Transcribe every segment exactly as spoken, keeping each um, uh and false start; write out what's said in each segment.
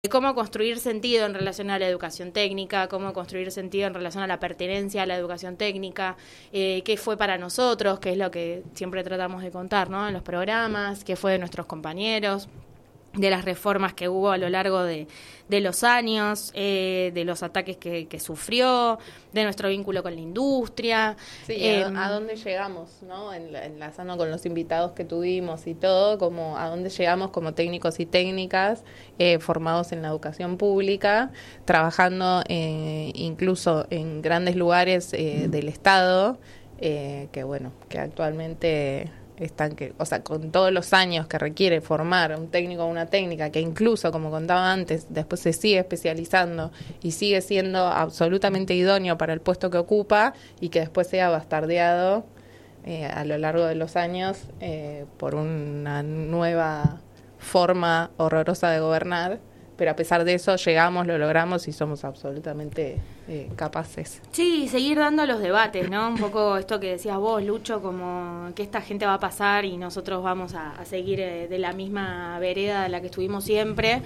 cómo construir sentido en relación a la educación técnica, cómo construir sentido en relación a la pertenencia a la educación técnica, eh, qué fue para nosotros, qué es lo que siempre tratamos de contar, ¿no?, en los programas, qué fue de nuestros compañeros, de las reformas que hubo a lo largo de, de los años, eh, de los ataques que, que sufrió, de nuestro vínculo con la industria. Sí, eh, a, a dónde llegamos, ¿no? Enlazando con los invitados que tuvimos y todo, como a dónde llegamos como técnicos y técnicas eh, formados en la educación pública, trabajando eh, incluso en grandes lugares eh, del Estado, eh, que bueno, que actualmente... están que, o sea, con todos los años que requiere formar un técnico o una técnica, que incluso, como contaba antes, después se sigue especializando y sigue siendo absolutamente idóneo para el puesto que ocupa y que después sea bastardeado eh, a lo largo de los años eh, por una nueva forma horrorosa de gobernar. Pero a pesar de eso llegamos, lo logramos y somos absolutamente eh, capaces. Sí, seguir dando los debates, ¿no? Un poco esto que decías vos, Lucho, como que esta gente va a pasar y nosotros vamos a, a seguir eh, de la misma vereda de la que estuvimos siempre.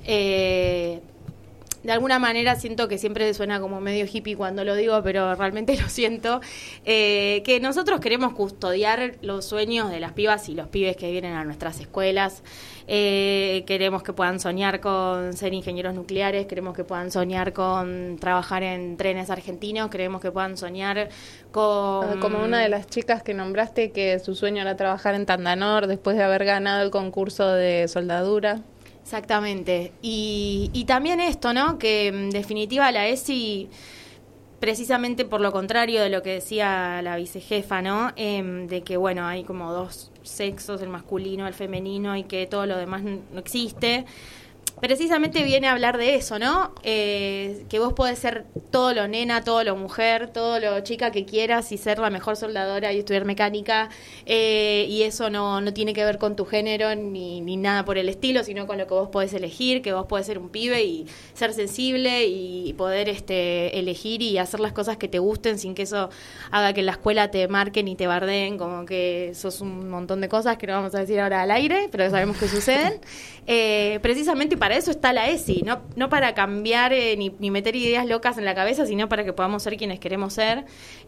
Eh, de alguna manera siento que siempre suena como medio hippie cuando lo digo, pero realmente lo siento, eh, que nosotros queremos custodiar los sueños de las pibas y los pibes que vienen a nuestras escuelas. Eh, queremos que puedan soñar con ser ingenieros nucleares, queremos que puedan soñar con trabajar en trenes argentinos, queremos que puedan soñar con... Como una de las chicas que nombraste, que su sueño era trabajar en Tandanor después de haber ganado el concurso de soldadura. Exactamente. Y, y también esto, ¿no?, que en definitiva la ESI, precisamente por lo contrario de lo que decía la vicejefa, ¿no?, eh, de que, bueno, hay como dos sexos, el masculino, el femenino, y que todo lo demás no existe, precisamente viene a hablar de eso, ¿no? Eh, que vos podés ser todo lo nena, todo lo mujer, todo lo chica que quieras y ser la mejor soldadora y estudiar mecánica, eh, y eso no, no tiene que ver con tu género ni, ni nada por el estilo, sino con lo que vos podés elegir, que vos podés ser un pibe y ser sensible y poder este, elegir y hacer las cosas que te gusten sin que eso haga que en la escuela te marquen y te bardeen, como que sos un montón de cosas que no vamos a decir ahora al aire, pero sabemos que suceden. Eh, precisamente para eso está la ESI, no, no para cambiar eh, ni, ni meter ideas locas en la cabeza, sino para que podamos ser quienes queremos ser,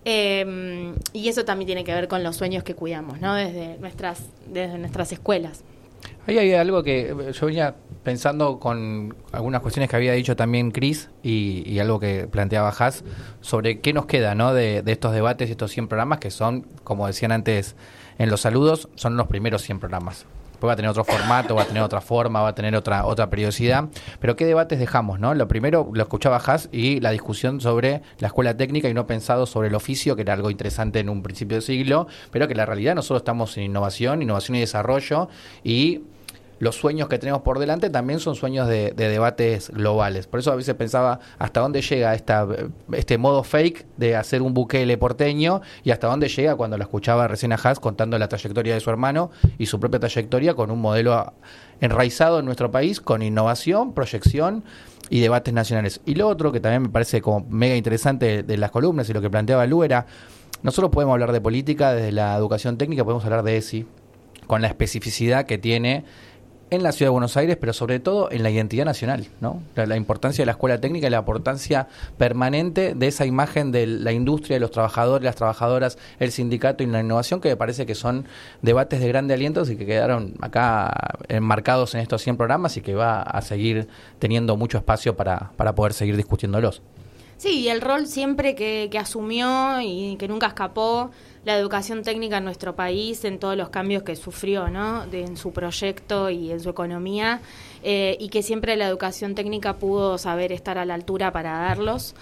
eh, y eso también tiene que ver con los sueños que cuidamos, ¿no?, desde nuestras, desde nuestras escuelas. Ahí hay algo que yo venía pensando con algunas cuestiones que había dicho también Cris y, y algo que planteaba Haas sobre qué nos queda, ¿no?, de, de estos debates y estos cien programas que son, como decían antes en los saludos, son los primeros cien programas. Va a tener otro formato, va a tener otra forma, va a tener otra otra periodicidad. Pero ¿qué debates dejamos, no? Lo primero, lo escuchaba Haas, y la discusión sobre la escuela técnica y no pensado sobre el oficio, que era algo interesante en un principio de siglo, pero que la realidad nosotros estamos en innovación, innovación y desarrollo, y los sueños que tenemos por delante también son sueños de, de debates globales. Por eso a veces pensaba hasta dónde llega esta, este modo fake de hacer un Bukele porteño, y hasta dónde llega cuando lo escuchaba recién a Haas contando la trayectoria de su hermano y su propia trayectoria con un modelo enraizado en nuestro país, con innovación, proyección y debates nacionales. Y lo otro que también me parece como mega interesante de, de las columnas y lo que planteaba Lu era, nosotros podemos hablar de política desde la educación técnica, podemos hablar de ESI con la especificidad que tiene en la Ciudad de Buenos Aires, pero sobre todo en la identidad nacional, ¿no? La, la importancia de la escuela técnica y la importancia permanente de esa imagen de la industria, de los trabajadores, las trabajadoras, el sindicato y la innovación, que me parece que son debates de grande aliento y que quedaron acá enmarcados en estos cien programas y que va a seguir teniendo mucho espacio para, para poder seguir discutiéndolos. Sí, y el rol siempre que, que asumió y que nunca escapó la educación técnica en nuestro país en todos los cambios que sufrió, ¿no?, de, en su proyecto y en su economía, eh, y que siempre la educación técnica pudo saber estar a la altura para darlos.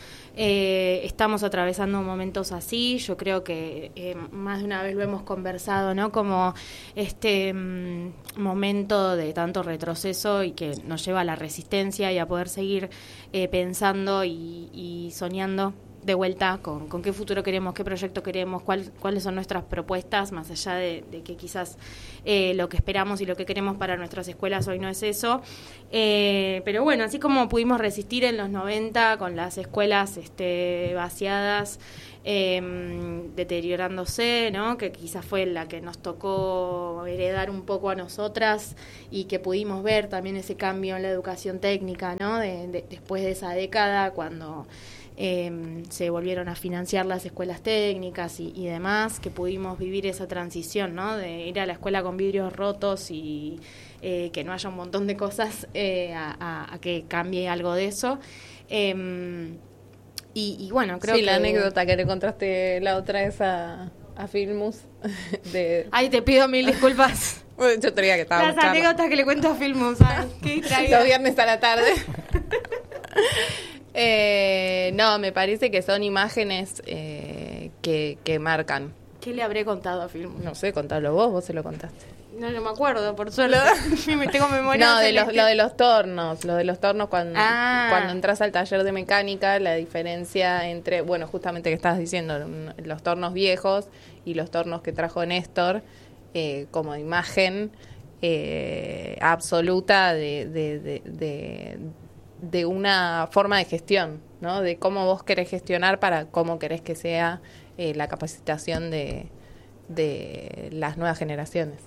Eh, estamos atravesando momentos así, yo creo que eh, más de una vez lo hemos conversado, ¿no?, como este mm, momento de tanto retroceso y que nos lleva a la resistencia y a poder seguir eh, pensando y, y soñando de vuelta con, con qué futuro queremos, qué proyecto queremos, cuál, cuáles son nuestras propuestas, más allá de, de que quizás eh, lo que esperamos y lo que queremos para nuestras escuelas hoy no es eso. Eh, pero bueno, así como pudimos resistir en los noventa con las escuelas este, vaciadas, eh, deteriorándose, ¿no? Que quizás fue la que nos tocó heredar un poco a nosotras y que pudimos ver también ese cambio en la educación técnica, ¿no? De, de, después de esa década, cuando eh, se volvieron a financiar las escuelas técnicas y, y demás, que pudimos vivir esa transición, ¿no? De ir a la escuela con vidrios rotos y eh, que no haya un montón de cosas eh, a, a, a que cambie algo de eso. Eh, y, y bueno, creo sí, que... la anécdota que le contaste la otra vez a, a Filmus. De... Ay, te pido mil disculpas. Yo tenía que estar. Las anécdotas que le cuento a Filmus. Ay, qué distraída. Los viernes a la tarde. eh, no, me parece que son imágenes eh, que, que marcan. ¿Qué le habré contado a Filmus? No sé, contalo vos, vos se lo contaste. No, no me acuerdo, por suerte. Me tengo memoria. No, de los, lo de los tornos. Lo de los tornos cuando, ah. cuando entras al taller de mecánica, la diferencia entre, bueno, justamente que estabas diciendo, los tornos viejos y los tornos que trajo Néstor, eh, como imagen eh, absoluta de, de, de, de, de una forma de gestión, ¿no? De cómo vos querés gestionar para cómo querés que sea eh, la capacitación de, de las nuevas generaciones.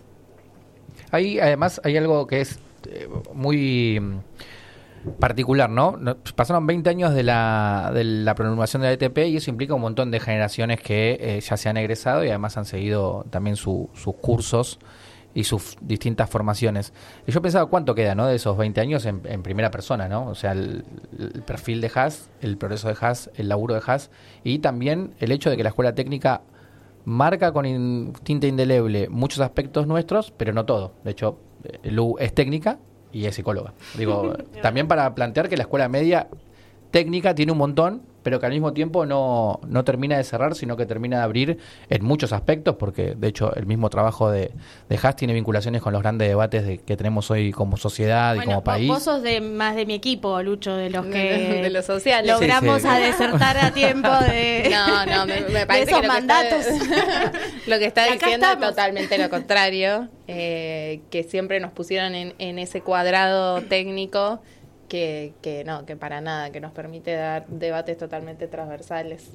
Ahí además hay algo que es eh, muy particular, ¿no? Pasaron veinte años de la, de la promulgación de la E T P y eso implica un montón de generaciones que eh, ya se han egresado y además han seguido también su, sus cursos y sus distintas formaciones. Y yo pensaba cuánto queda, ¿no? De esos veinte años en, en primera persona, ¿no? O sea, el, el perfil de Haas, el progreso de Haas, el laburo de Haas y también el hecho de que la escuela técnica marca con in, tinta indeleble muchos aspectos nuestros, pero no todo. De hecho, Lu es técnica y es psicóloga. Digo, también para plantear que la escuela media técnica tiene un montón, pero que al mismo tiempo no, no termina de cerrar, sino que termina de abrir en muchos aspectos, porque de hecho el mismo trabajo de, de Haas tiene vinculaciones con los grandes debates de, que tenemos hoy como sociedad bueno, y como país. Vos sos de, más de mi equipo, Lucho, de los que de los sociales. logramos sí, sí. a desertar a tiempo de, no, no, me, me parece de esos que lo mandatos. Que está, lo que está diciendo estamos. es totalmente lo contrario, eh, que siempre nos pusieron en, en ese cuadrado técnico que, que no, que para nada, que nos permite dar debates totalmente transversales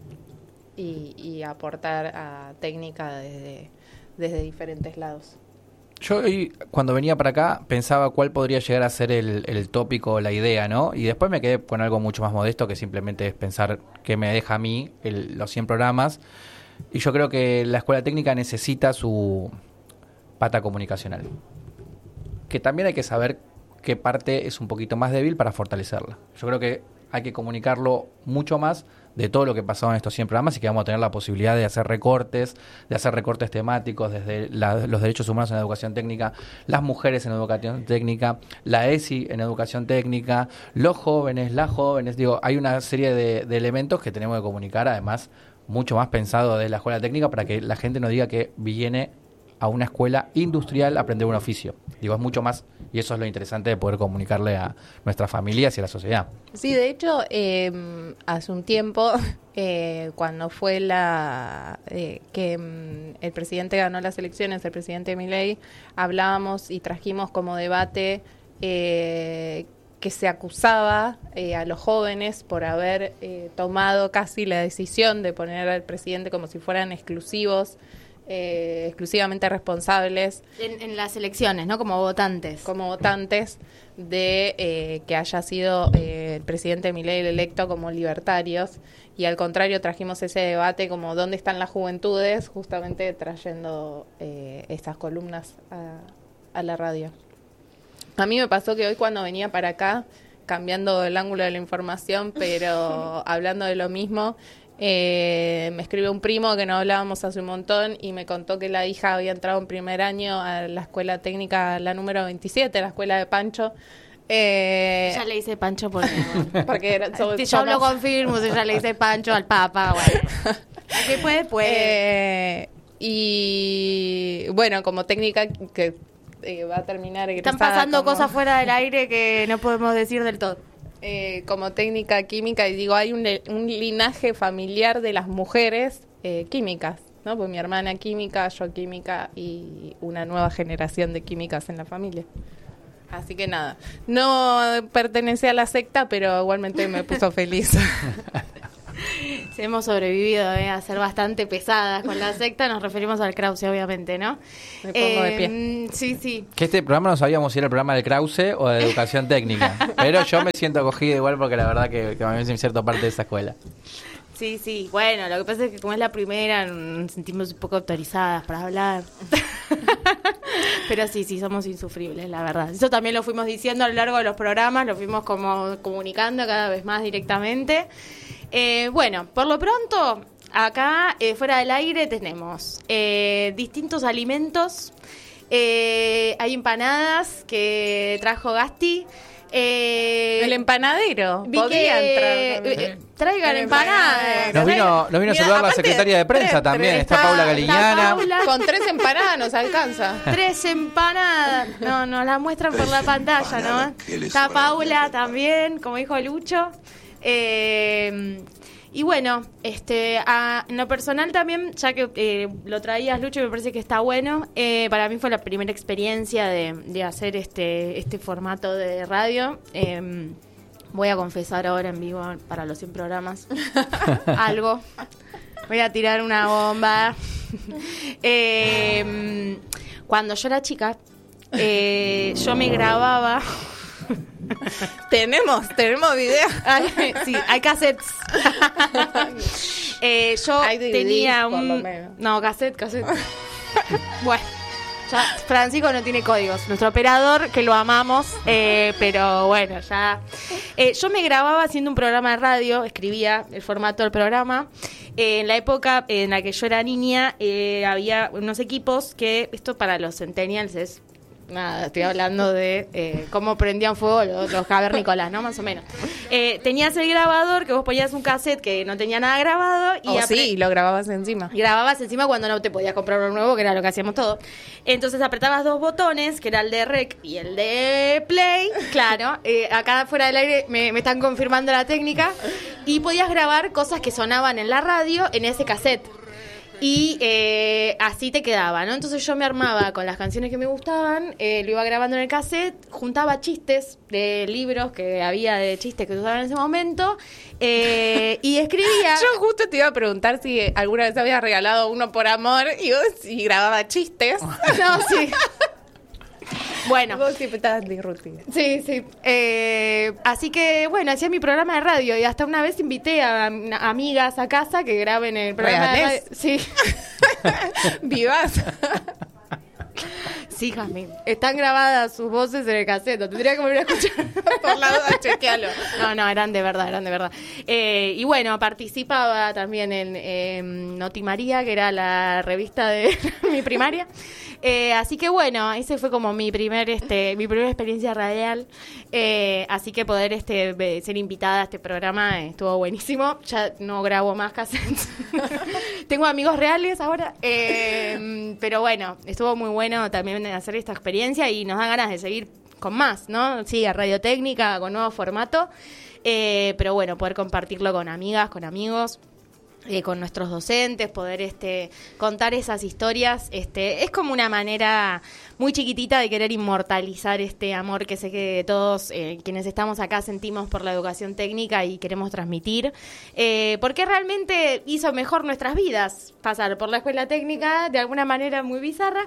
y, y aportar a técnica desde, desde diferentes lados. Yo hoy, cuando venía para acá, pensaba cuál podría llegar a ser el, el tópico, la idea, ¿no? Y después me quedé con algo mucho más modesto, que simplemente es pensar qué me deja a mí el, los cien programas. Y yo creo que la escuela técnica necesita su pata comunicacional. Que también hay que saber qué parte es un poquito más débil para fortalecerla. Yo creo que hay que comunicarlo mucho más de todo lo que pasó en estos cien programas y que vamos a tener la posibilidad de hacer recortes, de hacer recortes temáticos desde la, los derechos humanos en la educación técnica, las mujeres en educación técnica, la E S I en educación técnica, los jóvenes, las jóvenes. Digo, hay una serie de, de elementos que tenemos que comunicar, además, mucho más pensado de la escuela técnica para que la gente no diga que viene a una escuela industrial a aprender un oficio. Digo, es mucho más, y eso es lo interesante de poder comunicarle a nuestras familias y a la sociedad. Sí, de hecho, eh, hace un tiempo, eh, cuando fue la eh, que um, el presidente ganó las elecciones, el presidente Milei, hablábamos y trajimos como debate eh, que se acusaba eh, a los jóvenes por haber eh, tomado casi la decisión de poner al presidente como si fueran exclusivos, Eh, exclusivamente responsables en, en las elecciones, ¿no? Como votantes. como votantes de eh, que haya sido eh, el presidente Milei el electo como libertarios, y al contrario trajimos ese debate como dónde están las juventudes, justamente trayendo eh, estas columnas a, a la radio. A mí me pasó que hoy cuando venía para acá, cambiando el ángulo de la información, pero hablando de lo mismo, Eh, me escribió un primo que no hablábamos hace un montón y me contó que la hija había entrado en primer año a la escuela técnica, la número veintisiete, la escuela de Pancho. Eh, Ya le hice Pancho por porque era, so, yo somos, hablo con Filmus, ya le hice Pancho al Papa, bueno. ¿Qué puede? Puede. Eh, y bueno, como técnica que eh, va a terminar egresada. Están pasando como, cosas fuera del aire que no podemos decir del todo. Eh, como técnica química, y digo, hay un, un linaje familiar de las mujeres eh, químicas, ¿no? Pues mi hermana química, yo química y una nueva generación de químicas en la familia. Así que nada, no pertenece a la secta, pero igualmente me puso feliz. hemos sobrevivido eh, a ser bastante pesadas con la secta, nos referimos al Krause, obviamente, ¿no? Me pongo de pie. Sí, sí. Que este programa no sabíamos si era el programa del Krause o de educación técnica, pero yo me siento acogido igual porque la verdad que, que me siento parte de esa escuela. Sí, sí, bueno, lo que pasa es que como es la primera nos sentimos un poco autorizadas para hablar. Pero sí, sí, somos insufribles, la verdad. Eso también lo fuimos diciendo a lo largo de los programas, lo fuimos como comunicando cada vez más directamente. Eh, bueno, por lo pronto, acá eh, fuera del aire tenemos eh, distintos alimentos. Eh, hay empanadas que trajo Gasti. Eh, el empanadero. Vi Podrían que, traer. eh, traigan empanadas. Nos vino, nos vino a saludar la secretaria de prensa tres, también. tres, Está, está, Paula Galiñana. Paula. Con tres empanadas nos alcanza. Tres empanadas. No, nos las muestran por la pantalla, ¿no? Está Paula también, como dijo Lucho. Eh, y bueno, este, a, en lo personal también, ya que eh, lo traías, Lucho, me parece que está bueno. Eh, para mí fue la primera experiencia de, de hacer este, este formato de radio. Eh, voy a confesar ahora en vivo para los cien programas algo. Voy a tirar una bomba. eh, cuando yo era chica, eh, yo me grababa. tenemos, tenemos video. Ay, sí, hay cassettes. eh, yo Hay D V Ds, tenía por lo un... menos. No, cassette, cassette. Bueno, ya Francisco no tiene códigos. Nuestro operador, que lo amamos, eh, pero bueno, ya... Eh, yo me grababa haciendo un programa de radio, escribía el formato del programa. Eh, en la época en la que yo era niña, eh, había unos equipos que... Esto para los centennials es... Nada, estoy hablando de eh, cómo prendían fuego los, los cavernícolas, ¿no? Más o menos. Eh, tenías el grabador, que vos ponías un cassette que no tenía nada grabado. Y Oh, apre- sí, lo grababas encima. grababas encima cuando no te podías comprar uno nuevo, que era lo que hacíamos todos. Entonces apretabas dos botones, que era el de rec y el de play. Claro, eh, acá fuera del aire me, me están confirmando la técnica. Y podías grabar cosas que sonaban en la radio en ese cassette. Y eh, así te quedaba, ¿no? Entonces yo me armaba con las canciones que me gustaban, eh, lo iba grabando en el cassette, juntaba chistes de libros que había de chistes que se usaban en ese momento, eh, y escribía... Yo justo te iba a preguntar si alguna vez había regalado uno por amor y vos si grababa chistes. No, sí. Bueno. Vos siempre estabas disruptiva. Sí, sí. Eh, así que, bueno, hacía mi programa de radio y hasta una vez invité a, a amigas a casa que graben el programa de radio. ¿Reales? Sí. Vivas. Sí, Jasmine. Están grabadas sus voces en el cassette. Tendría que volver a escuchar. Por la duda, chequealo. No, no, eran de verdad, eran de verdad. Eh, y bueno, participaba también en eh, Noti María, que era la revista de mi primaria. Eh, así que bueno, ese fue como mi primer, este, mi primera experiencia radial. Eh, así que poder este be- ser invitada a este programa eh, estuvo buenísimo. Ya no grabo más cassettes. Tengo amigos reales ahora. Eh, pero bueno, estuvo muy bueno también hacer esta experiencia y nos da ganas de seguir con más, ¿no? Sí, a Radio Técnica, con nuevo formato. Eh, pero bueno, poder compartirlo con amigas, con amigos. Eh, con nuestros docentes, poder este contar esas historias, este es como una manera muy chiquitita de querer inmortalizar este amor que sé que todos eh, quienes estamos acá sentimos por la educación técnica y queremos transmitir, eh, porque realmente hizo mejor nuestras vidas pasar por la escuela técnica de alguna manera muy bizarra,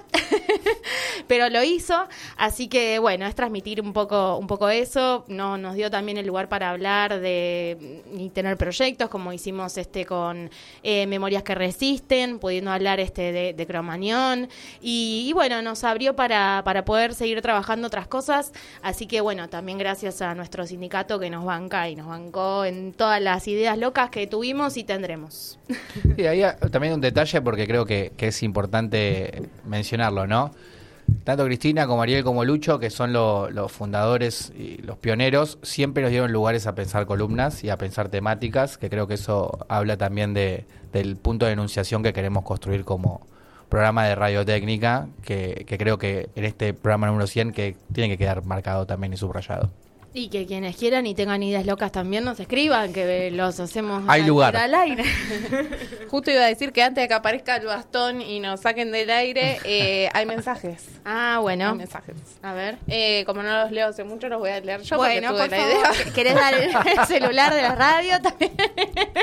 pero lo hizo, así que bueno, es transmitir un poco un poco eso, no nos dio también el lugar para hablar de y tener proyectos como hicimos este con eh, Memorias que Resisten, pudiendo hablar este de, de Cromañón y, y bueno, nos abrió para, para poder seguir trabajando otras cosas, así que bueno, también gracias a nuestro sindicato que nos banca y nos bancó en todas las ideas locas que tuvimos y tendremos. Sí, ahí también un detalle porque creo que, que es importante mencionarlo, ¿no? Tanto Cristina como Ariel como Lucho, que son lo, los fundadores y los pioneros, siempre nos dieron lugares a pensar columnas y a pensar temáticas, que creo que eso habla también de, del punto de enunciación que queremos construir como programa de radiotécnica, que, que creo que en este programa número cien que tiene que quedar marcado también y subrayado. Y que quienes quieran y tengan ideas locas también nos escriban, que los hacemos Hay al- lugar. al aire. Justo iba a decir que antes de que aparezca el bastón y nos saquen del aire, eh, hay mensajes. Ah, Hay bueno. mensajes. A ver. Eh, como no los leo hace mucho, los voy a leer yo Bueno, porque por tuve la favor, idea. ¿querés dar el, el celular de la radio también?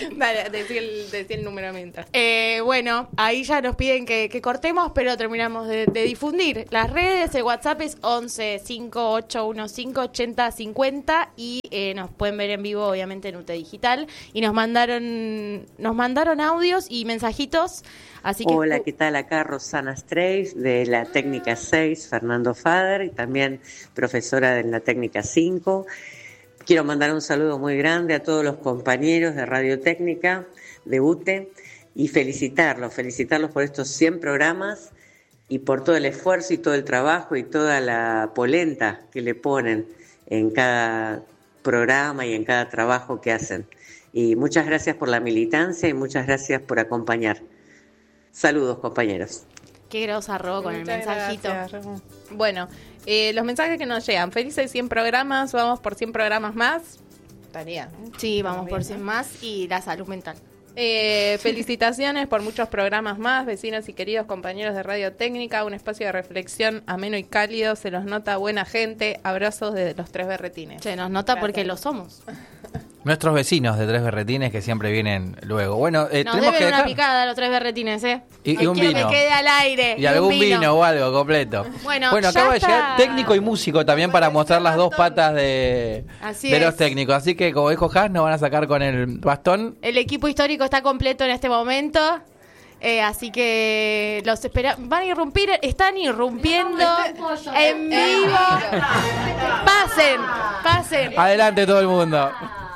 Dale, decí el, decí el número mientras. Eh, bueno, ahí ya nos piden que, que cortemos, pero terminamos de, de difundir. Las redes, el WhatsApp es once cinco ocho uno cinco ochenta cincuenta y eh, nos pueden ver en vivo, obviamente, en U T E Digital. Y nos mandaron, nos mandaron audios y mensajitos. Así que... Hola, ¿qué tal? Acá Rosana Streis de la técnica seis, Fernando Fader, y también profesora de la técnica cinco. Quiero mandar un saludo muy grande a todos los compañeros de Radio Técnica, de U T E, y felicitarlos, felicitarlos por estos cien programas y por todo el esfuerzo y todo el trabajo y toda la polenta que le ponen en cada programa y en cada trabajo que hacen. Y muchas gracias por la militancia y muchas gracias por acompañar. Saludos, compañeros. Qué grosa, Ro, con Muchas el mensajito. Gracias, Ro. Bueno, eh, los mensajes que nos llegan. Felices cien programas, vamos por cien programas más. Estaría, ¿no? Sí, vamos Bien, por cien ¿no? más y la salud mental. Eh, felicitaciones por muchos programas más, vecinos y queridos compañeros de Radio Técnica, un espacio de reflexión ameno y cálido, se los nota buena gente, abrazos desde los Tres Berretines. Se nos nota Gracias. porque lo somos. Nuestros vecinos de Tres Berretines que siempre vienen luego. Bueno, eh, Nos tenemos deben que una dejar... picada a los Tres Berretines, ¿eh? Y- y Ay, un quiero vino. que quede al aire. Y algún un vino. o algo completo. Bueno, bueno ya acaba de está. llegar técnico y músico también para mostrar las dos patas de, Así de es. los técnicos. Así que como dijo Has, nos van a sacar con el bastón. El equipo histórico está completo en este momento. Eh, así que los espera van a irrumpir, están irrumpiendo en vivo. Pasen, pasen. Adelante todo el mundo.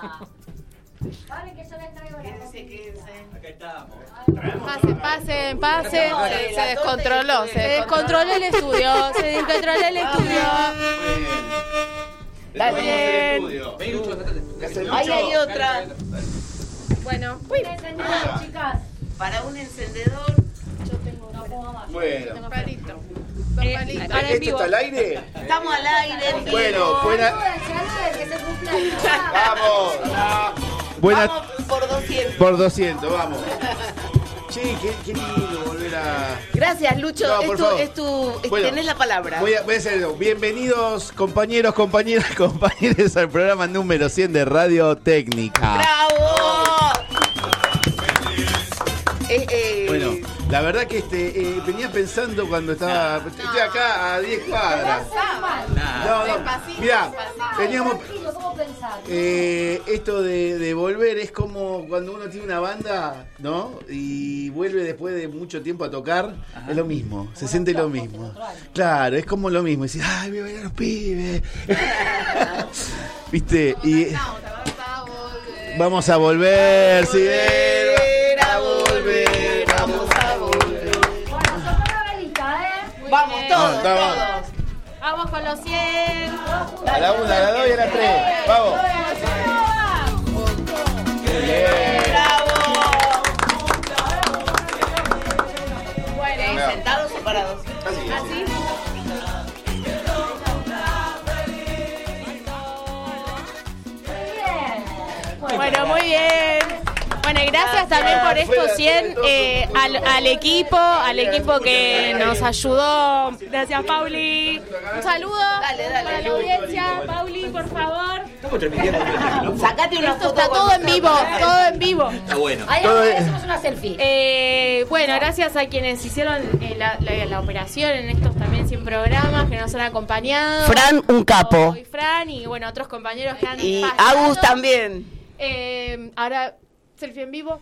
Pasen, pasen, pasen. Se, se descontroló, Se descontroló el estudio, se descontroló el estudio. Dale. Ahí hay otra. Bueno, chicas. Para un encendedor. Yo tengo una poca más. Bueno, Palito. Dos Eh, palitos. ahora en ¿esto vivo. está al aire? Estamos al aire. en vivo. Bueno, buena. que se cumpla. Vamos. Buena. Vamos por doscientos. Por doscientos, vamos. Che, qué, qué lindo volver a. Gracias, Lucho. No, es, por tu, favor. es tu. es- Bueno, tenés la palabra. Voy a, voy a hacer eso. Bienvenidos, compañeros, compañeras, compañeros, al programa número cien de Radio Técnica. ¡Bravo! Eh, eh, Bueno, la verdad que este eh, venía pensando cuando estaba. Estoy acá a diez cuadras. No, no. Mirá, veníamos. Eh, esto de, de volver es como cuando uno tiene una banda, ¿no? Y vuelve después de mucho tiempo a tocar, es lo mismo, se siente lo mismo. Claro, es como lo mismo, decir, ay, voy a ver a los pibes. ¿Viste? Y vamos a volver, sí, a volver, vamos a volver. vamos todos, Vamos, vamos. todos. Vamos con los cien. A la una, a la dos y a la tres. Vamos. ¡Bravo! Bueno, Eh, ¿Sentados o parados? así. Bueno, muy bien. Bueno, y gracias también por estos cien eh, al, al equipo, al equipo que nos ayudó. Gracias, Pauli. Un saludo Dale, dale. para la audiencia. Pauli, por favor. Sacate una Esto foto. está todo en vivo, todo en vivo. Está bueno. Todo es- Hacemos una selfie. Eh, bueno, gracias a quienes hicieron eh, la, la- la operación en estos también cien programas que nos han acompañado. Fran, un capo. Y Fran y bueno, otros compañeros que han Y fallado. Agus también. Eh, ahora, selfie en vivo.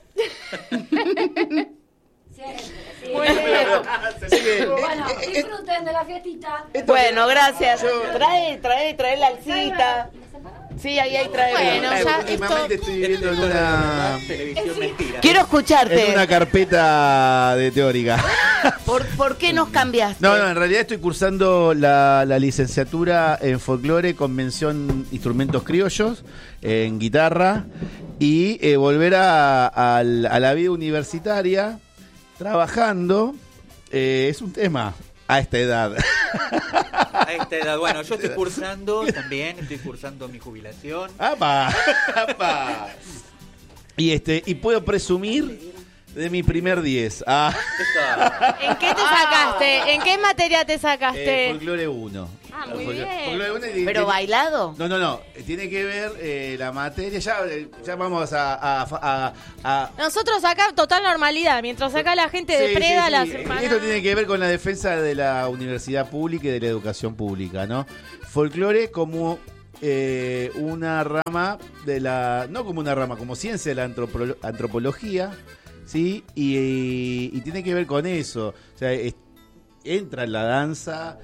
Muy Así bien. que, Bueno, eh, eh, disfruten de la fiestita. Bueno, gracias. Trae, trae, trae la alcita. Sí, ahí, ahí trae. Bueno, eh, ya últimamente esto- estoy viviendo en una, Televisión mentira. Quiero en escucharte. una carpeta de teórica. ¿Por, ¿Por qué nos cambiaste? No, no, en realidad estoy cursando la, la licenciatura en folclore con mención instrumentos criollos, en guitarra, y eh, volver a, a la a la vida universitaria trabajando eh, es un tema a esta edad. A esta edad. Bueno, yo estoy cursando también, estoy cursando mi jubilación. ¡Apa! ¡Apa! Y este y puedo presumir de mi primer diez. Ah. ¿En qué te sacaste? ¿En qué materia te sacaste? Eh, folclore uno. Ah, muy Folclore- bien. folclore uno y- ¿Pero y- bailado? No, no, no. Tiene que ver eh, la materia. Ya, eh, ya vamos a, a, a- a- Nosotros acá total normalidad, mientras acá la gente Sí, depreda sí, sí. las Esto empanadas. tiene que ver con la defensa de la universidad pública y de la educación pública, ¿no? Folclore como eh, una rama de la... No como una rama, como ciencia de la antropolo- antropología, ¿sí? Y, y- y tiene que ver con eso. O sea, es- entra la danza,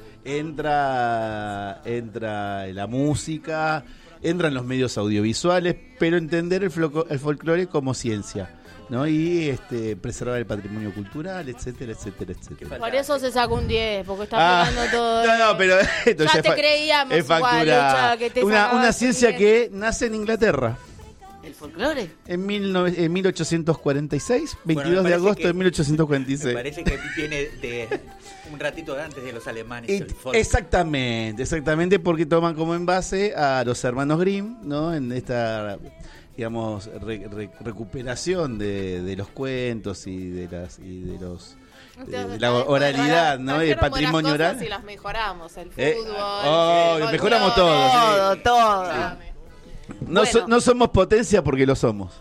entra, entra la música, entran los medios audiovisuales, pero entender el, floco- el folclore como ciencia, ¿no? Y este, preservar el patrimonio cultural, etcétera, etcétera, etcétera. Por eso se sacó un diez, porque está Ah, pegando todo. no, no, pero esto Ya es te fa- creíamos es igual, factura. Lucha, que te una, sacabas una un ciencia diez. que nace en Inglaterra. ¿El folclore? En, mil nove- en mil ochocientos cuarenta y seis, Bueno, veintidós me de parece agosto que- de mil ochocientos cuarenta y Me seis. parece que viene de un ratito antes de los alemanes. Y- el folk. exactamente, exactamente, porque toman como en base a los hermanos Grimm, ¿no? En esta, digamos, re- re- recuperación de, de los cuentos y de las y de los de, de la oralidad, ¿no? Y el patrimonio oral. Y las mejoramos, el Eh, fútbol. oh, el mejoramos folclore. todo, sí. Todo, todo. No, so- Bueno. no somos potencia porque lo somos.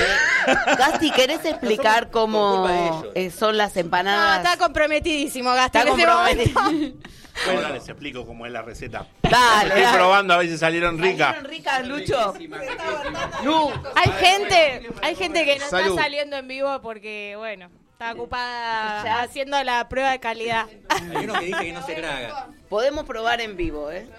Gasti, ¿querés explicar por cómo culpa de ellos. eh, son las No, empanadas? está comprometidísimo, Gasti. Está en este momento. comprometido. Ahora les explico cómo es la receta. Dale, Estoy dale. probando a ver si salieron ricas. ¿Salieron ricas, Lucho? Lu, Hay gente, hay gente que no Salud. está saliendo en vivo porque, bueno, está ocupada haciendo la prueba de calidad. Hay uno que dice que no se traga. podemos probar en vivo, ¿eh?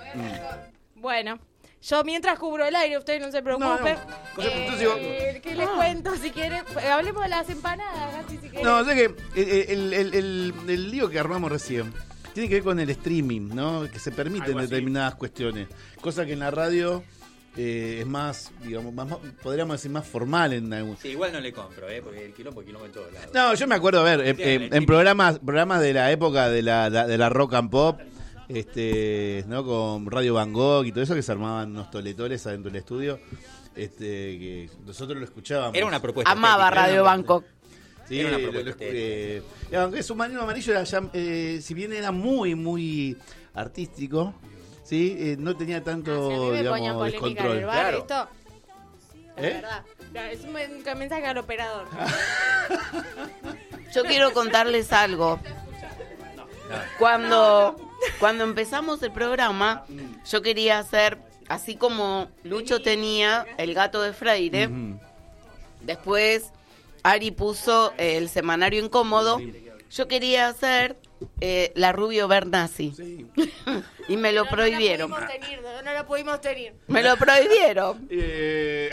Bueno, yo mientras cubro el aire, ustedes no se preocupen. No, no. Cosa- Eh, entonces ¿Qué les cuento si quieren? Hablemos de las empanadas, Gasti, si quieren. No, sé que el, el, el, el lío que armamos recién tiene que ver con el streaming, ¿no? Que se permiten Algo así. determinadas cuestiones. Cosa que en la radio eh, es más, digamos, más, más- podríamos decir más formal en algún... Sí, igual no le compro, ¿eh? Porque el quilombo, quilombo en todos lados. No, yo me acuerdo, a ver, eh, eh, en programas programas de la época de la, la- de la rock and pop, este, ¿no? Con Radio Van Gogh y todo eso, que se armaban unos toletores adentro del estudio, este, que nosotros lo escuchábamos. Era una propuesta. Amaba estética. Radio Bangkok. Sí, Era una lo- propuesta lo- eh, digamos, Submarino Amarillo era ya, eh, si bien era muy, muy artístico, ¿sí? Eh, no tenía tanto, Si a mí me ponían digamos, polémica en descontrol. el bar, Claro. esto, la ¿Eh? verdad. Es un men- un mensaje al operador. Yo quiero contarles algo. Cuando, cuando empezamos el programa, yo quería hacer, así como Lucho tenía el gato de Freire, Ujú. después Ari puso el semanario incómodo, yo quería hacer eh, la Rubio Bernasi. Sí. Y me lo prohibieron. No la pudimos tener, no la pudimos tener. Me lo prohibieron. Eh,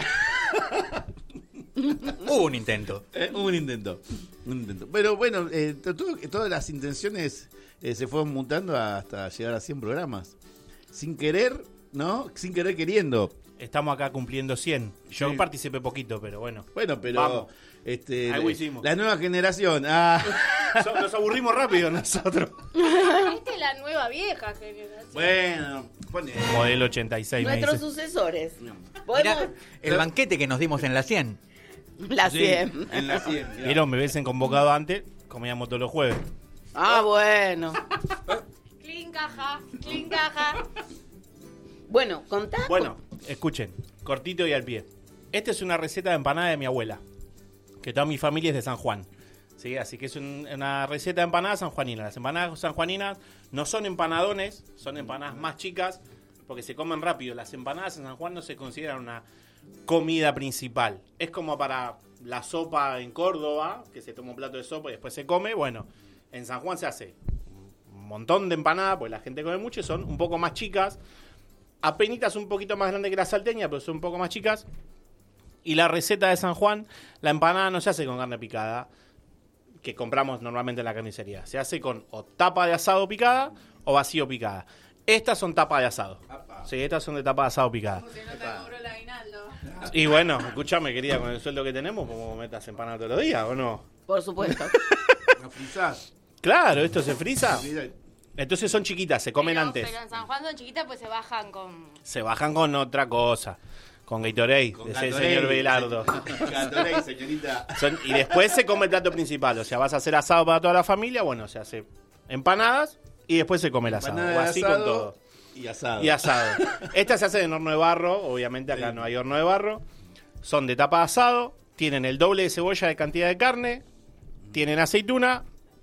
Hubo un intento. eh, un intento. Un intento. Pero bueno, eh, to- todo- todas las intenciones eh, se fueron mutando hasta llegar a cien programas. Sin querer, ¿no? Sin querer queriendo. Estamos acá cumpliendo cien. Yo Sí. participé poquito, pero bueno. Bueno, pero Vamos. este Algo la- hicimos. la nueva generación. Ah. So- Nos aburrimos rápido nosotros. Esta es la nueva vieja generación. Bueno, pone. Modelo ochenta y seis, me Nuestros dice. sucesores. Mirá, Podemos el banquete que nos dimos en la cien. la Sí, cien. en la cien. mirá. Vieron, me hubiesen convocado antes, comíamos todos los jueves. Ah, bueno. Clean caja, clean caja. Bueno, contá. Bueno, escuchen, cortito y al pie. Esta es una receta de empanada de mi abuela, que toda mi familia es de San Juan. ¿Sí? Así que es un- una receta de empanadas sanjuaninas. Las empanadas sanjuaninas no son empanadones, son empanadas más chicas, porque se comen rápido. Las empanadas en San Juan no se consideran una comida principal. Es como para la sopa en Córdoba, que se toma un plato de sopa y después se come. Bueno, en San Juan se hace un montón de empanadas, porque la gente come mucho y son un poco más chicas. Apenitas un poquito más grande que la salteña, pero son un poco más chicas. Y la receta de San Juan, la empanada no se hace con carne picada, que compramos normalmente en la carnicería. Se hace con o tapa de asado picada o vacío picada. Estas son tapas de asado. Sí, estas son de tapa de asado picada. Y bueno, escúchame, querida, con el sueldo que tenemos, ¿cómo metas empanadas todos los días o no? Por supuesto. ¿La frizás? Claro, esto se frisa. Mira, Entonces son chiquitas, se comen Pero- antes. Pero en San Juan son chiquitas, pues se bajan con. Se bajan con otra cosa. Con Gatorade, Con decía el Gatorade, señor Belardo. Gatorade, señorita. Son- y después se come el plato principal. O sea, vas a hacer asado para toda la familia. Bueno, se hace empanadas y después se come el asado. Empanada O de así asado con todo. Y asado. Y asado. Esta se hace en horno de barro. Obviamente acá Sí. no hay horno de barro. Son de tapa de asado. Tienen el doble de cebolla de cantidad de carne. Tienen aceituna.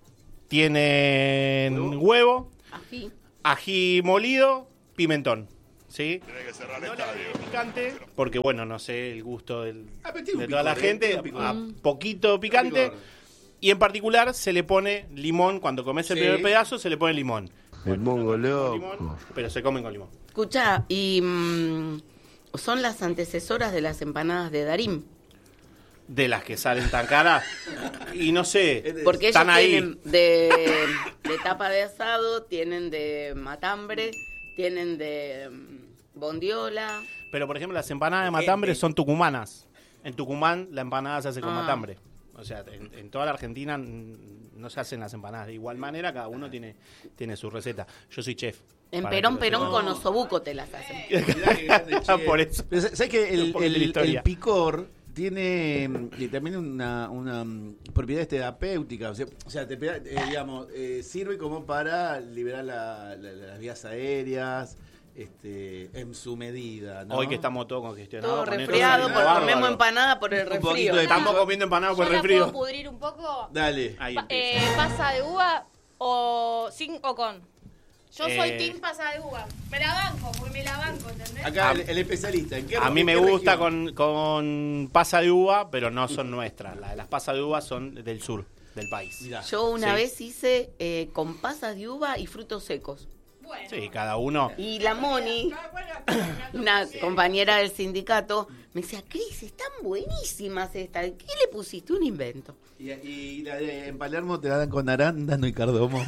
Tienen Huevo. huevo. Ají. Ají molido. Pimentón. ¿Sí? No le agregué picante, porque bueno, no sé el gusto del- Ah, pero tiene de un toda la picor, ¿eh? gente, Tiene un picor. a poquito picante, picor. y en particular se le pone limón, cuando comes el Sí. primer pedazo se le pone limón. El mongo loco. Limón, pero se comen con limón. Escucha, y mm, son las antecesoras de las empanadas de Darín. De las que salen tan caras, y no sé, Porque ellos están ahí. tienen de, de tapa de asado, tienen de matambre, tienen de mm, bondiola. Pero por ejemplo, las empanadas de matambre son tucumanas. En Tucumán la empanada se hace con Ah. matambre. O sea, en, en toda la Argentina mm, no se hacen las empanadas de igual manera, cada uno tiene, tiene su receta. Yo soy chef. En para Perón, que lo Perón sepan. con osobuco te las hacen. Mirá qué grande, che. Por eso. Pero ¿sabes que Un el, poquito de la el, historia. el picor tiene mm, y también una, una mm, propiedad terapéutica? O sea, o sea te pega- eh, digamos, eh, sirve como para liberar la- la- las vías aéreas, este, en su medida, ¿no? Hoy que estamos todos congestionados. Todo con esto, resfriado, está porque bárbaro. comemos empanada por el Un poquito resfrío. de Estamos comiendo empanadas por ¿Yo la resfrío. puedo pudrir un poco? Dale. Ahí Eh, empieza. ¿Pasa de uva o sin o con? Yo soy Eh, team pasa de uva. Me la banco, porque me la banco, ¿entendés? Acá el, el especialista. ¿En qué, A mí en me qué gusta región? con, con pasa de uva, pero no son nuestras. La- Las pasas de uva son del sur del país. Mirá. Yo una Sí. vez hice eh, con pasas de uva y frutos secos. Bueno. Sí, cada uno. Y la Moni, una compañera del sindicato, me decía, Cris, están buenísimas estas. ¿Qué le pusiste? Un invento. Y, y la de- en Palermo te la dan con arándano y cardamomo.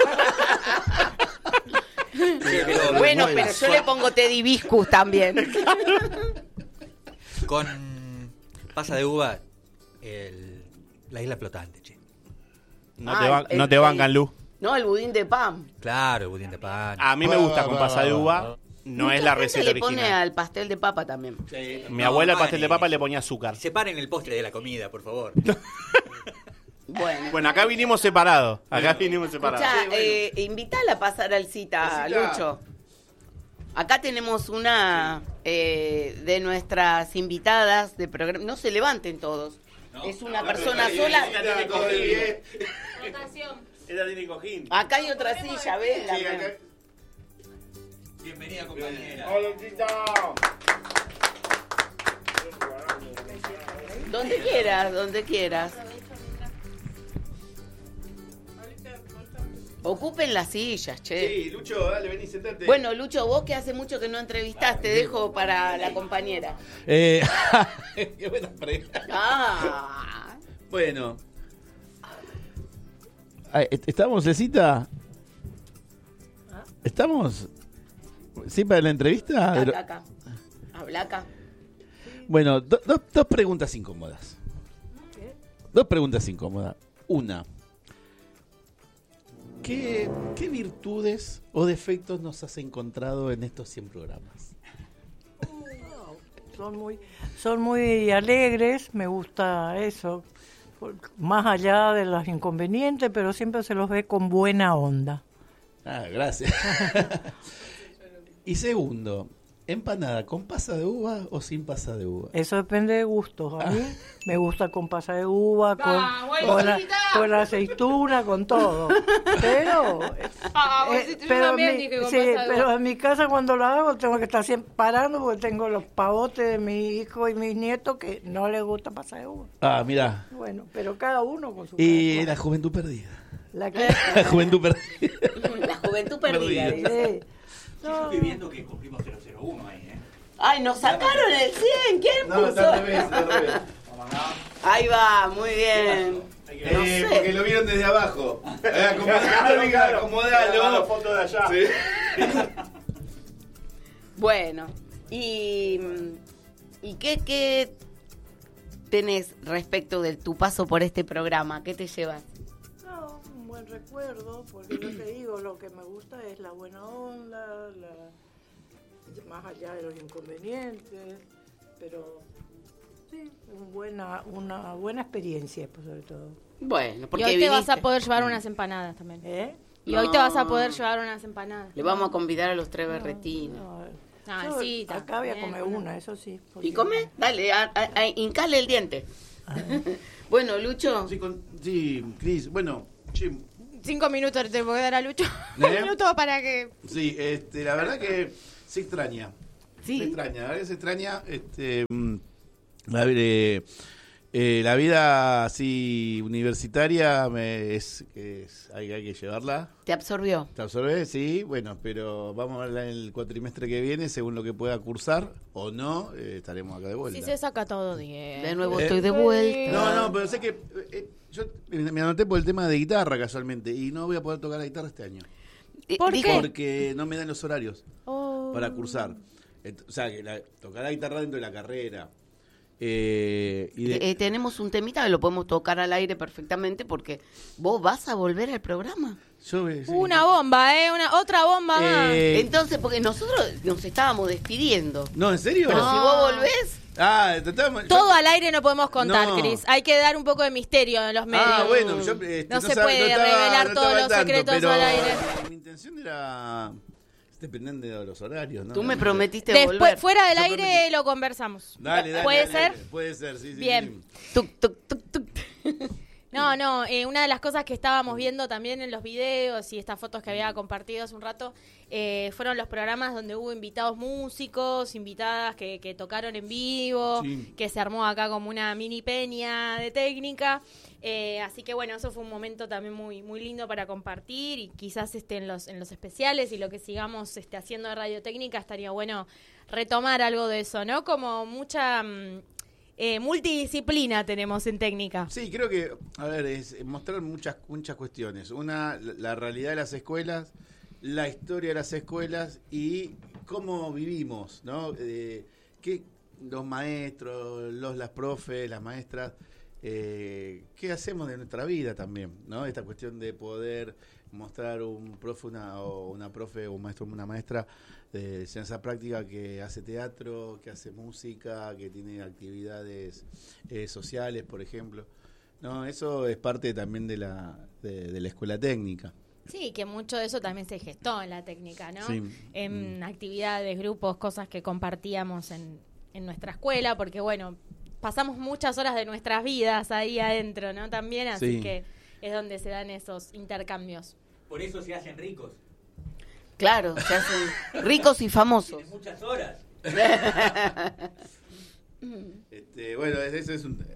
Bueno, pero yo le pongo té de hibiscus también. Con pasa de uva, el- la isla flotante, che. No Ah, te, van, el- no te el- bancan luz. No, el budín de pan. Claro, el budín de pan. A mí me gusta con pasa de uva. No Mucha es la gente receta le pone original. al pastel de papa también. Mi No, abuela el no, pastel de ni- papa le ponía azúcar. Separen el postre de la comida, por favor. Bueno. Bueno, acá vinimos separados. Acá vinimos separados. Escuchá, eh, invitala a pasar al cita, Cita. Lucho. Acá tenemos una eh, de nuestras invitadas de programa. No se levanten todos. Es una persona sola. Rotación. Era Dini Cojín. Acá hay otra silla, ¿ves? La- Sí, acá- Bienvenida, compañera. Donde quieras, donde quieras. Ocupen las sillas, che. Sí, Lucho, dale, vení, sentate. Bueno, Lucho, vos que hace mucho que no entrevistaste, dejo para la compañera. Eh, qué buena pregunta. Ah, Bueno. Ah, est- ¿Estamos, Cecita? ¿Estamos? ¿Sí para la entrevista? De lo- acá, acá. Habla acá. Bueno, do- do- dos preguntas incómodas. Dos preguntas incómodas. Una. ¿Qué, ¿Qué virtudes o defectos nos has encontrado en estos cien programas? Son muy, son muy alegres, me gusta eso, por- más allá de los inconvenientes, pero siempre se los ve con buena onda. Ah, gracias. Y segundo, ¿empanada con pasa de uva o sin pasa de uva? Eso depende de gustos. A mí me gusta con pasa de uva, con, ¡Ah, con, la, bolsita! con la aceituna, con todo. Pero, Ah, eh, bolsita, yo pero, también en mi, dije con sí, pasa de pero uva. en mi casa cuando lo hago tengo que estar siempre parando porque tengo los pavotes de mi hijo y mis nietos que no les gusta pasa de uva. Ah, mira. Bueno, pero cada uno con su Y cada la cosa. juventud perdida. La que- La juventud perdida. La juventud perdida. Perdida. dice. Sí. Yo estoy viendo que cumplimos cero cero uno ahí, ¿eh? Ay, nos sacaron el cien. ¿Quién puso? Ahí va, muy bien. No Eh, sé. porque lo vieron desde abajo. Eh, acomodalo, acomodalo. foto de allá. Sí. Bueno, y, ¿y qué, qué tenés respecto de tu paso por este programa? ¿Qué te llevas? No, un buen recuerdo, porque yo te digo, lo que me gusta es la buena onda, la, más allá de los inconvenientes, pero sí, un buena, una buena experiencia, pues, sobre todo. Bueno, porque y hoy te viniste. vas a poder llevar unas empanadas también. ¿Eh? Y No. hoy te vas a poder llevar unas empanadas. Le vamos a convidar a los tres berretines. No, Ah, yo sí, acá voy a también, comer bueno. una, eso sí. ¿Y porque- come? Dale, a, a, a hincale el diente. Bueno, Lucho. Sí, con, sí, Cris, bueno, che, Cinco minutos te voy a dar a Lucho. ¿Eh? Un minuto para que... sí, este, la verdad que se extraña. Sí. Se extraña, la verdad que se extraña. Este, mm, la, eh, eh, la vida así universitaria me, es, es hay, hay que llevarla. ¿Te absorbió? ¿Te absorbe? Sí, bueno, pero vamos a verla en el cuatrimestre que viene, según lo que pueda cursar o no, eh, estaremos acá de vuelta. Si se saca todo diez. De nuevo Eh, estoy de vuelta. No, no, pero sé que eh, yo me anoté por el tema de guitarra casualmente y no voy a poder tocar la guitarra este año. Eh, ¿Por dijo- qué? Porque no me dan los horarios Oh. para cursar. Et- O sea, que la- tocar la guitarra dentro de la carrera. Eh, y de- Eh, tenemos un temita que lo podemos tocar al aire perfectamente porque vos vas a volver al programa. yo, eh, sí. Una bomba, ¿eh? Una, otra bomba más. Eh, Entonces, porque nosotros nos estábamos despidiendo. no, ¿en serio? Pero No. si vos volvés, Ah, tratamos- yo- Todo al aire no podemos contar, No. Cris. Hay que dar un poco de misterio en los medios. Ah, bueno, yo este, no, se sab- puede estaba- revelar no todos estaba los al tanto, secretos pero al aire. Mi intención era dependiente de los horarios, ¿no? tú me prometiste Después, volver. fuera del Yo aire prometí. lo conversamos. Dale, dale. ¿Puede dale, ser? dale. Puede ser, sí, sí. Bien. sí. Tuc, tuc, tuc, tuc. No, no, eh, una de las cosas que estábamos viendo también en los videos y estas fotos que había compartido hace un rato, eh, fueron los programas donde hubo invitados músicos, invitadas que, que tocaron en vivo, Sí. que se armó acá como una mini peña de técnica. Eh, así que bueno, eso fue un momento también muy muy lindo para compartir y quizás este, en los en los especiales y lo que sigamos este, haciendo de radiotécnica estaría bueno retomar algo de eso, ¿no? Como mucha... mm, Eh, multidisciplina tenemos en técnica. Sí, creo que, a ver, es mostrar muchas muchas cuestiones. Una, la, la realidad de las escuelas, la historia de las escuelas y cómo vivimos, ¿no? Eh, que los maestros, los las profes, las maestras, eh, qué hacemos de nuestra vida también, ¿no? Esta cuestión de poder mostrar un profe una, o una profe o un maestro o una maestra de ciencia práctica que hace teatro, que hace música, que tiene actividades eh, sociales, por ejemplo. No, eso es parte también de la de, de la escuela técnica. Sí, que mucho de eso también se gestó en la técnica, ¿no? Sí. En actividades, grupos, cosas que compartíamos en, en nuestra escuela, porque bueno, pasamos muchas horas de nuestras vidas ahí adentro, ¿no? También, así Sí. que es donde se dan esos intercambios. Por eso se hacen ricos. Claro, se hacen ricos y famosos. Tienen muchas horas. Este, bueno, eso es un...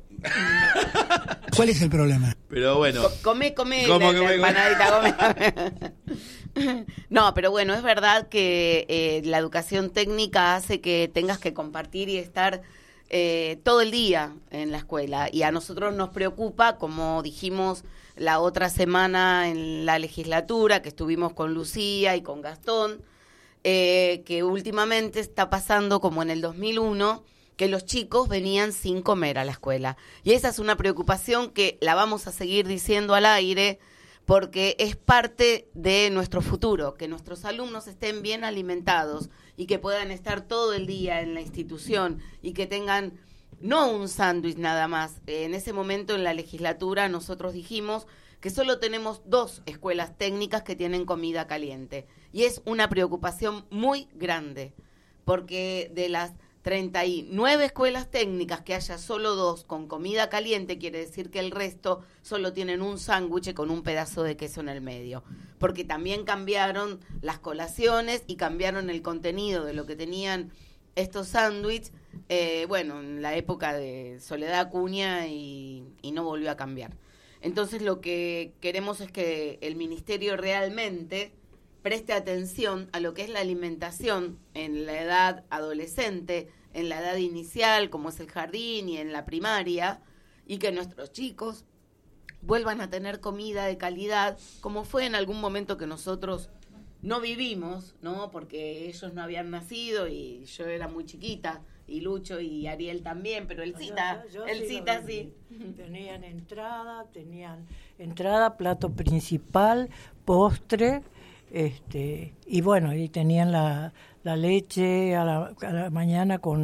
¿Cuál es el problema? Pero bueno. Co- Come, come, ¿Cómo la, come, la come? empanadita, come. No, pero bueno, es verdad que eh, la educación técnica hace que tengas que compartir y estar eh, todo el día en la escuela. Y a nosotros nos preocupa, como dijimos la otra semana en la legislatura, que estuvimos con Lucía y con Gastón, eh, que últimamente está pasando como en el dos mil uno, que los chicos venían sin comer a la escuela. Y esa es una preocupación que la vamos a seguir diciendo al aire porque es parte de nuestro futuro, que nuestros alumnos estén bien alimentados y que puedan estar todo el día en la institución y que tengan no un sándwich nada más. En ese momento en la legislatura nosotros dijimos que solo tenemos dos escuelas técnicas que tienen comida caliente. Y es una preocupación muy grande, porque de las treinta y nueve escuelas técnicas que haya solo dos con comida caliente, quiere decir que el resto solo tienen un sándwich con un pedazo de queso en el medio. Porque también cambiaron las colaciones y cambiaron el contenido de lo que tenían estos sándwiches, eh, bueno, en la época de Soledad Acuña y, y no volvió a cambiar. Entonces lo que queremos es que el ministerio realmente preste atención a lo que es la alimentación en la edad adolescente, en la edad inicial, como es el jardín y en la primaria, y que nuestros chicos vuelvan a tener comida de calidad, como fue en algún momento que nosotros no vivimos, ¿no? Porque ellos no habían nacido y yo era muy chiquita, y Lucho y Ariel también, pero el Cita, Yo- yo el sí Cita lo sí. viví. Tenían entrada, tenían entrada, plato principal, postre, este, y bueno, y tenían la, la leche a la, a la mañana con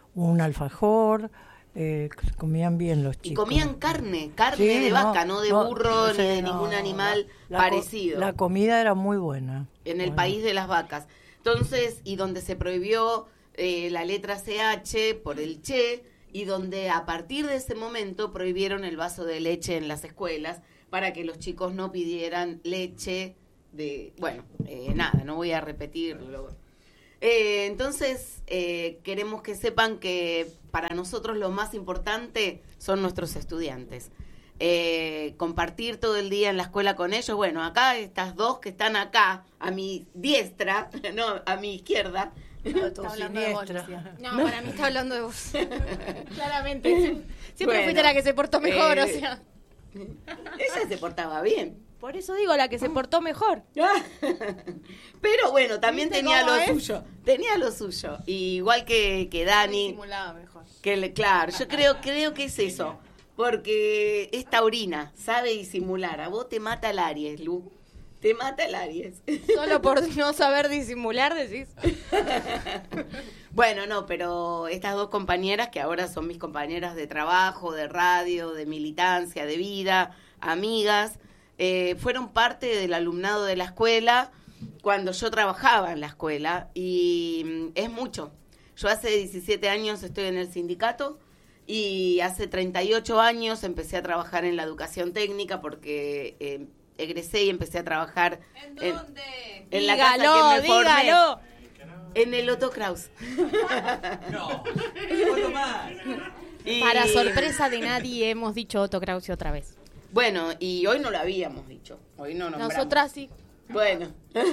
un alfajor, eh, comían bien los chicos. Y comían carne, carne Sí, de no, vaca, no de no, burro sí, ni de no, ningún animal la, la parecido. Co- la comida era muy buena. En el Bueno. país de las vacas. Entonces, y donde se prohibió eh, la letra C H por el Che, y donde a partir de ese momento prohibieron el vaso de leche en las escuelas para que los chicos no pidieran leche de... Bueno, eh, nada, no voy a repetirlo. Eh, entonces, eh, queremos que sepan que para nosotros lo más importante son nuestros estudiantes. Eh, compartir todo el día en la escuela con ellos. Bueno, acá estas dos que están acá, a mi diestra, no, a mi izquierda. No, está hablando de vos, Lucía. No, no, para mí está hablando de vos. Claramente. Siempre Bueno, fuiste la que se portó mejor, eh, o sea. Ella se portaba bien. Por eso digo, la que se portó mejor. Pero bueno, también ¿Viste tenía cómo lo es? suyo. Tenía lo suyo. Y igual que, que Dani. Simulaba mejor. Que le, claro, yo creo, creo que es eso. Porque es taurina, sabe disimular. A vos te mata el Aries, Lu. Te mata el Aries. Solo por no saber disimular, decís. Bueno, no, pero estas dos compañeras, que ahora son mis compañeras de trabajo, de radio, de militancia, de vida, amigas, eh, fueron parte del alumnado de la escuela cuando yo trabajaba en la escuela. Y mm, es mucho. Yo hace diecisiete años estoy en el sindicato. Y hace treinta y ocho años empecé a trabajar en la educación técnica porque eh, egresé y empecé a trabajar ¿En en, dónde? en la Dígalo, casa que me formé. dígalo. En el Otto Kraus. No, otro más. Y- Para sorpresa de nadie hemos dicho Otto Krause otra vez. Bueno, y hoy no lo habíamos dicho. Hoy no nombramos. Nosotras sí. Bueno.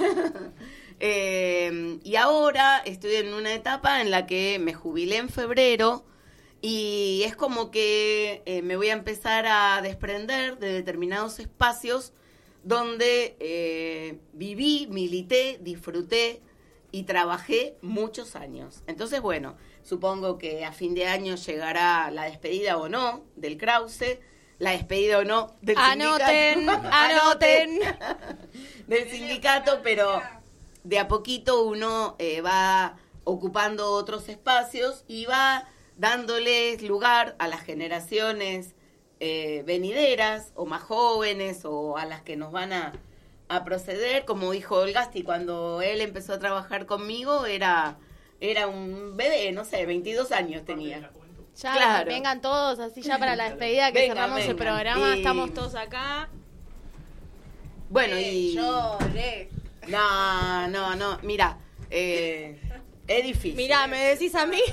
Eh, y ahora estoy en una etapa en la que me jubilé en febrero. Y es como que eh, me voy a empezar a desprender de determinados espacios donde eh, viví, milité, disfruté y trabajé muchos años. Entonces, bueno, supongo que a fin de año llegará la despedida o no del Krause, la despedida o no del Anoten, sindicato. anoten. Del sindicato, pero de a poquito uno eh, va ocupando otros espacios y va dándoles lugar a las generaciones eh, venideras o más jóvenes o a las que nos van a, a proceder. Como dijo Olgasti, cuando él empezó a trabajar conmigo era, era un bebé, no sé, veintidós años tenía. Ya, Claro. vengan todos, así ya para la despedida que Vengan, cerramos el vengan. programa, Y- estamos todos acá. Bueno, y... Lloré. No, no, no, mira, eh, es difícil. Mirá, me decís a mí.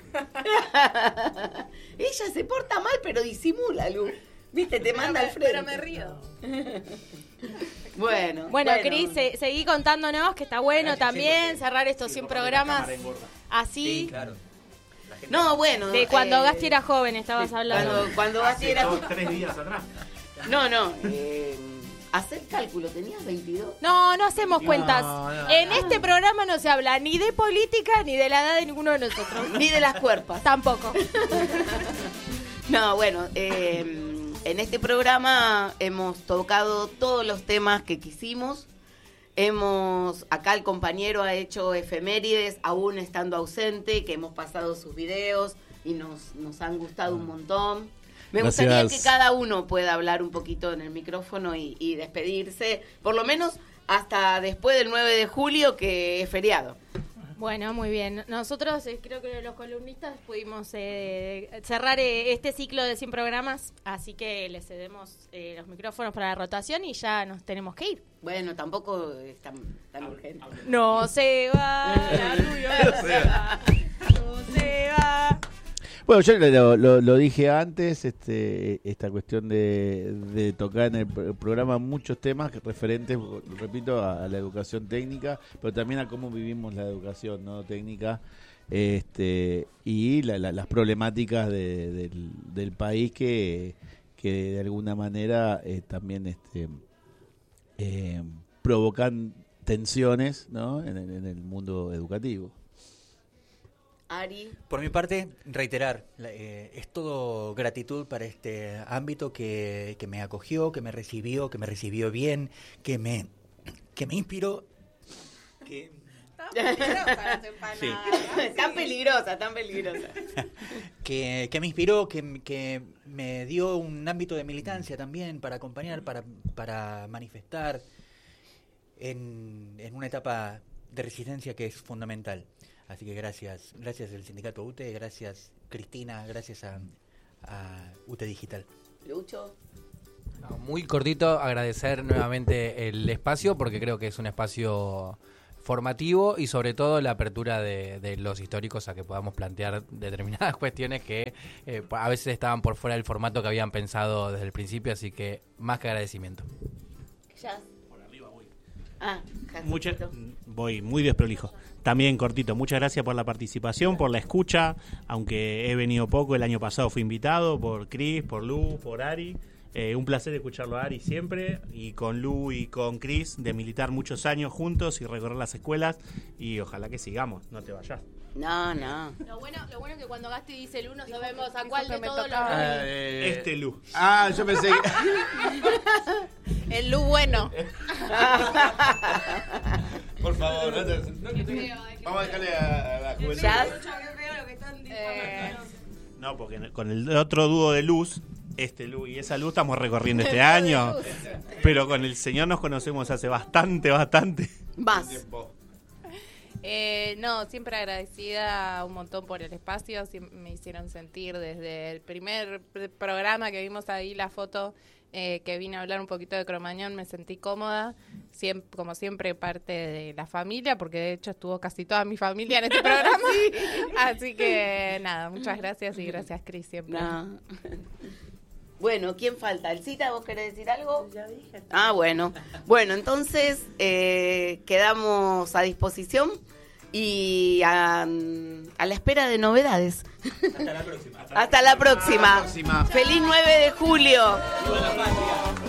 Ella se porta mal, pero disimula, Lu. Viste, te manda al frente. Pero me río. Bueno, Bueno, Cris, se- seguí contándonos que está bueno Gracias, también sí, cerrar estos cien programas así. Sí, claro. No, bueno. De cuando eh, Gasti era joven, estabas hablando. Cuando, cuando Gasti era... Dos, tres días atrás. No, no. Eh, hacer cálculo, tenías veintidós. No, no hacemos cuentas. no, en no. este programa no se habla ni de política ni de la edad de ninguno de nosotros. Ni de las cuerpas. Tampoco. No, bueno, eh, en este programa hemos tocado todos los temas que quisimos. Hemos, acá el compañero ha hecho efemérides, aún estando ausente, que hemos pasado sus videos y nos, nos han gustado un montón. Me Gracias. gustaría que cada uno pueda hablar un poquito en el micrófono y, y despedirse, por lo menos hasta después del nueve de julio, que es feriado. Bueno, muy bien. Nosotros eh, creo que los columnistas pudimos eh, cerrar eh, este ciclo de cien programas, así que les cedemos eh, los micrófonos para la rotación y ya nos tenemos que ir. Bueno, tampoco es tan, tan urgente. No se va, la lluvia no se va, no se va. Bueno, yo lo, lo- lo dije antes, este, esta cuestión de, de tocar en el pro- programa muchos temas referentes, repito, a, a la educación técnica, pero también a cómo vivimos la educación no técnica, este, y la- la- las problemáticas de- del, del país que, que de alguna manera eh, también este, eh, provocan tensiones, ¿no? en, el- en el mundo educativo. Ari. Por mi parte, reiterar, la- eh, es todo gratitud para este ámbito que, que me acogió, que me recibió, que me recibió bien, que me, que me inspiró. Que, Tan peligrosa, Sí. tan peligrosa, tan peligrosa. que, que me inspiró, que, que me dio un ámbito de militancia también para acompañar, para, para manifestar en, en una etapa de resistencia que es fundamental. Así que gracias, gracias al Sindicato U T E, gracias Cristina, gracias a, a U T E Digital. Lucho. No, muy cortito, agradecer nuevamente el espacio porque creo que es un espacio formativo y sobre todo la apertura de, de los históricos a que podamos plantear determinadas cuestiones que eh, a veces estaban por fuera del formato que habían pensado desde el principio, así que más que agradecimiento. Ya. Por arriba voy. Ah, Mucha, voy muy desprolijo. También cortito, muchas gracias por la participación, por la escucha, aunque he venido poco, el año pasado fui invitado por Cris, por Lu, por Ari. Eh, un placer escucharlo a Ari siempre, y con Lu y con Cris, de militar muchos años juntos y recorrer las escuelas, y ojalá que sigamos, no te vayas. No, no. Lo bueno, lo bueno es que cuando Gasti dice Lu no sabemos a cuál de todos los... Ah, eh, Este Lu. Ah, yo pensé que... El Lu bueno. Por favor, no te... no, que te- vamos a dejarle a, a la juventud. Ya. Eh, No, porque con el otro dúo de Luz, este Lu y esa Luz, estamos recorriendo este año, pero con el señor nos conocemos hace bastante, bastante. Más. Eh, no, siempre agradecida un montón por el espacio, siem- me hicieron sentir desde el primer pr- programa que vimos ahí la foto, eh, que vine a hablar un poquito de Cromañón, me sentí cómoda, Siem- como siempre parte de la familia, porque de hecho estuvo casi toda mi familia en este programa, así que nada, muchas gracias y gracias Cris siempre. No. Bueno, ¿quién falta? ¿Elcita, vos querés decir algo? Ya dije. Ah, bueno. Bueno, entonces eh, quedamos a disposición y a, a la espera de novedades. Hasta la próxima. Hasta la próxima. próxima. Feliz nueve de julio. ¡Viva la patria!